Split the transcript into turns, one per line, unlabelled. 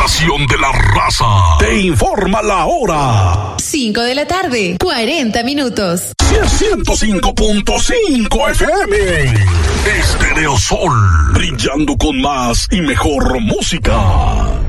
estación de la raza. Te informa la hora.
5 de la tarde, 40 minutos.
105.5 FM. Estereosol. Brillando con más y mejor música.